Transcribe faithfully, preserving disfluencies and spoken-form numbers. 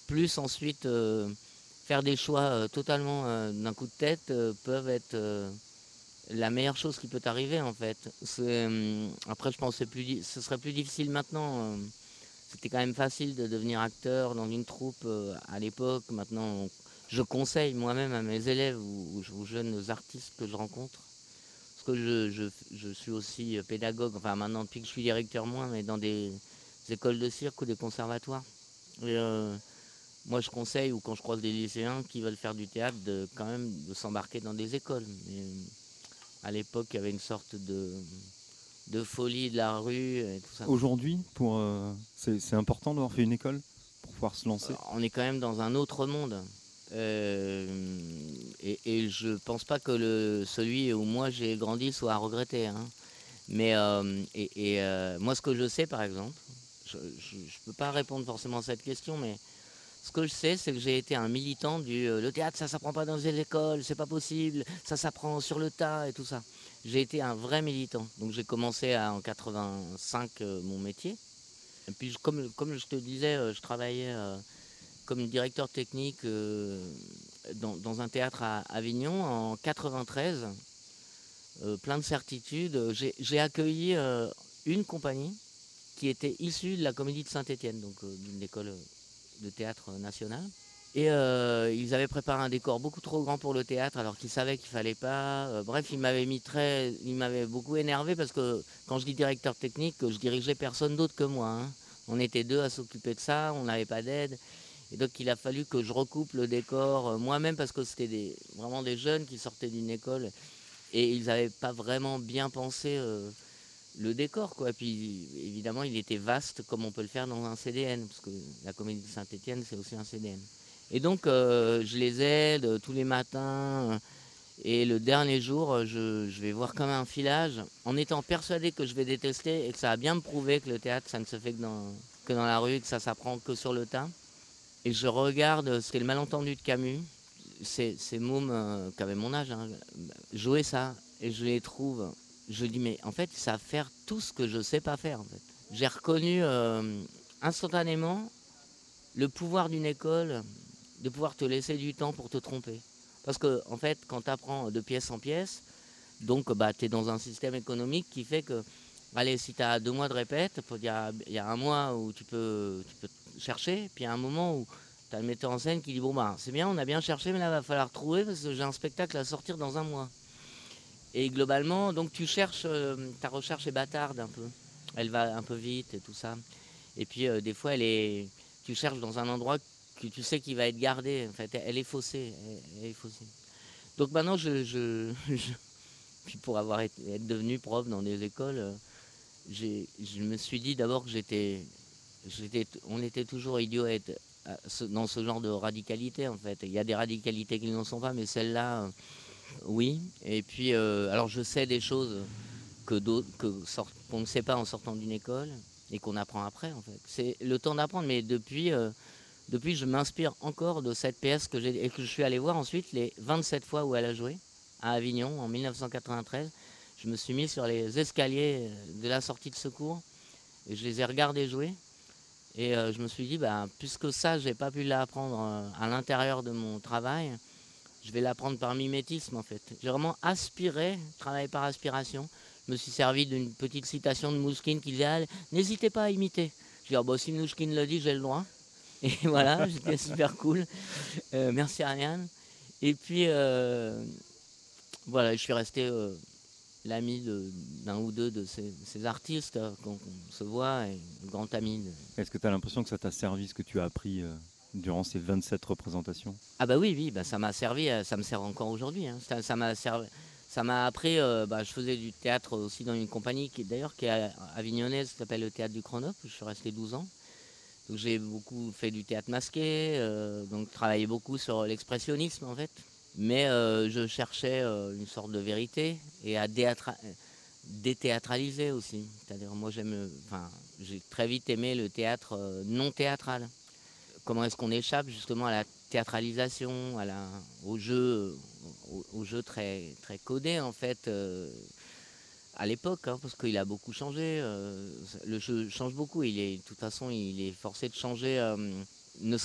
plus ensuite euh, faire des choix euh, totalement euh, d'un coup de tête euh, peuvent être euh, la meilleure chose qui peut t'arriver en fait. C'est, hum, après, je pense que c'est plus di- ce serait plus difficile maintenant. euh, C'était quand même facile de devenir acteur dans une troupe euh, à l'époque. Maintenant, on- je conseille moi-même à mes élèves ou, ou aux jeunes artistes que je rencontre. Parce que je, je- je suis aussi euh, pédagogue, enfin maintenant depuis que je suis directeur moins, mais dans des écoles de cirque ou des conservatoires. Et, euh, moi je conseille, ou quand je croise des lycéens qui veulent faire du théâtre, de quand même de s'embarquer dans des écoles. Mais, euh, à l'époque, il y avait une sorte de, de folie de la rue et tout ça. Aujourd'hui, pour, euh, c'est, c'est important d'avoir fait une école pour pouvoir se lancer. Alors, on est quand même dans un autre monde. Euh, et, et je pense pas que le, celui où moi j'ai grandi soit à regretter, hein. Mais euh, et, et, euh, moi, ce que je sais, par exemple, je ne peux pas répondre forcément à cette question, mais ce que je sais, c'est que j'ai été un militant du euh, le théâtre, ça s'apprend pas dans les écoles, c'est pas possible, ça s'apprend sur le tas et tout ça. J'ai été un vrai militant. Donc j'ai commencé à, en quatre-vingt-cinq euh, mon métier. Et puis je- comme, comme je te disais, euh, je travaillais euh, comme directeur technique euh, dans, dans un théâtre à Avignon en quatre-vingt-treize. Euh, plein de certitudes. J'ai j'ai accueilli euh, une compagnie qui était issue de la Comédie de Saint-Étienne, donc euh, d'une école de théâtre nationale. Et euh, ils avaient préparé un décor beaucoup trop grand pour le théâtre, alors qu'ils savaient qu'il fallait pas. Euh, bref, ils m'avaient mis très, ils m'avaient beaucoup énervé parce que quand je dis directeur technique, je dirigeais personne d'autre que moi, hein. On était deux à s'occuper de ça, on n'avait pas d'aide. Et donc il a fallu que je recoupe le décor euh, moi-même parce que c'était des, vraiment des jeunes qui sortaient d'une école et ils n'avaient pas vraiment bien pensé euh, le décor, quoi. Puis évidemment, il était vaste comme on peut le faire dans un C D N, parce que la Comédie de Saint-Étienne, c'est aussi un C D N. Et donc, euh, je les aide euh, tous les matins. euh, Et le dernier jour, euh, je, je vais voir comme un filage, en étant persuadé que je vais détester et que ça va bien me prouver que le théâtre, ça ne se fait que dans, que dans la rue, que ça s'apprend que sur le tas. Et je regarde, c'était le malentendu de Camus, ces, ces mômes euh, qui avaient mon âge, hein, jouer ça, et je les trouve. Je dis, mais en fait, ça va faire tout ce que je sais pas faire. En fait. J'ai reconnu euh, instantanément le pouvoir d'une école de pouvoir te laisser du temps pour te tromper. Parce que, en fait, quand tu apprends de pièce en pièce, donc bah, tu es dans un système économique qui fait que, allez, si tu as deux mois de répète, il y a, y a un mois où tu peux, tu peux chercher, puis il y a un moment où tu as le metteur en scène qui dit, bon, bah, c'est bien, on a bien cherché, mais là, il va falloir trouver parce que j'ai un spectacle à sortir dans un mois. Et globalement, donc tu cherches, euh, ta recherche est bâtarde un peu. Elle va un peu vite et tout ça. Et puis euh, des fois, elle est, tu cherches dans un endroit que tu sais qu'il va être gardé. En fait, elle est faussée. Elle, elle est faussée. Donc maintenant, je, je, je- puis pour avoir été, être devenu prof dans des écoles, euh, j'ai, je me suis dit d'abord que j'étais, j'étais, on était toujours idiots à être à ce- dans ce genre de radicalité en fait. Il y a des radicalités qui n'en sont pas, mais celle-là, euh, oui. Et puis, euh, alors je sais des choses que d'autres, que sort- qu'on ne sait pas en sortant d'une école et qu'on apprend après en fait. C'est le temps d'apprendre, mais depuis, euh, depuis je m'inspire encore de cette pièce que j'ai et que je suis allé voir ensuite les vingt-sept fois où elle a joué à Avignon en mille neuf cent quatre-vingt-treize. Je me suis mis sur les escaliers de la sortie de secours et je les ai regardés jouer. Et euh, je me suis dit, bah, puisque ça, j'ai pas pu l'apprendre euh, à l'intérieur de mon travail, je vais l'apprendre par mimétisme en fait. J'ai vraiment aspiré, travaillé par aspiration. Je me suis servi d'une petite citation de Mouskine qui disait ah, n'hésitez pas à imiter. Je dis ah, bah, si Mouskine le dit, j'ai le droit. Et voilà, j'étais super cool. Euh, merci Ariane. Et puis euh, voilà, je suis resté euh, l'ami d'un ou deux de ces, ces artistes euh, qu'on qu'on se voit et le grand ami. De... Est-ce que tu as l'impression que ça t'a servi ce que tu as appris euh, durant ces vingt-sept représentations? Ah bah oui, oui, bah ça m'a servi, euh, ça me sert encore aujourd'hui, hein. Ça ça m'a servi, ça m'a appris. Euh, bah, je faisais du théâtre aussi dans une compagnie qui d'ailleurs qui est avignonnaise, qui s'appelle le Théâtre du Chronope. Je suis resté douze ans. Donc j'ai beaucoup fait du théâtre masqué, euh, donc travaillé beaucoup sur l'expressionnisme en fait. Mais euh, je cherchais euh, une sorte de vérité et à déatra- déthéâtraliser aussi. C'est-à-dire moi j'aime, enfin j'ai très vite aimé le théâtre euh, non théâtral. Comment est-ce qu'on échappe justement à la théâtralisation, à la, au jeu, au, au jeu très, très codé en fait, euh, à l'époque, hein, parce qu'il a beaucoup changé. Euh, le jeu change beaucoup. Il est, de toute façon, il est forcé de changer, euh, ne